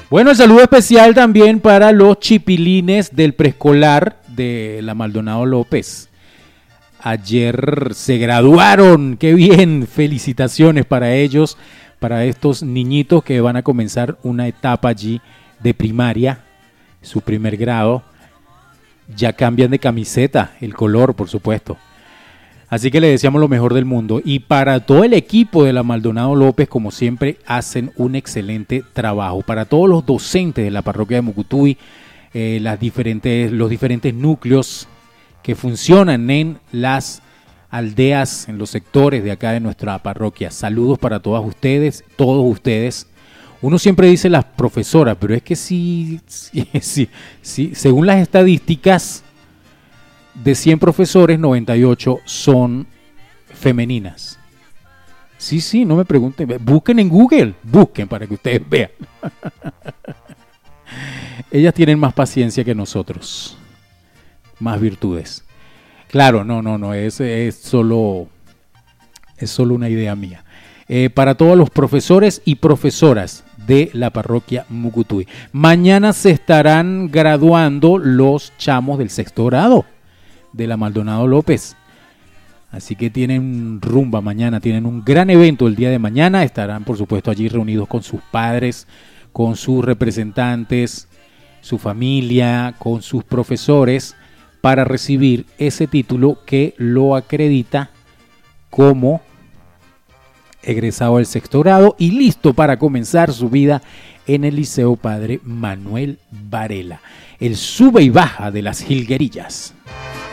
Bueno, el saludo especial también para los chipilines del preescolar de la Maldonado López. Ayer se graduaron, qué bien, felicitaciones para ellos, para estos niñitos que van a comenzar una etapa allí de primaria, su primer grado. Ya cambian de camiseta, el color, por supuesto. Así que le deseamos lo mejor del mundo. Y para todo el equipo de la Maldonado López, como siempre, hacen un excelente trabajo. Para todos los docentes de la parroquia de Mucutuy, los diferentes núcleos que funcionan en las aldeas, en los sectores de acá de nuestra parroquia. Saludos para todos ustedes. Uno siempre dice las profesoras, pero es que sí, según las estadísticas, de 100 profesores, 98 son femeninas. Sí, no me pregunten. Busquen en Google, busquen para que ustedes vean. Ellas tienen más paciencia que nosotros, más virtudes. Claro, no, es solo una idea mía. Para todos los profesores y profesoras de la parroquia Mucutuy. Mañana se estarán graduando los chamos del sexto grado de la Maldonado López. Así que tienen rumba mañana, tienen un gran evento el día de mañana. Estarán, por supuesto, allí reunidos con sus padres, con sus representantes, su familia, con sus profesores, para recibir ese título que lo acredita como egresado del sexto grado y listo para comenzar su vida en el Liceo Padre Manuel Varela, el sube y baja de las jilguerillas.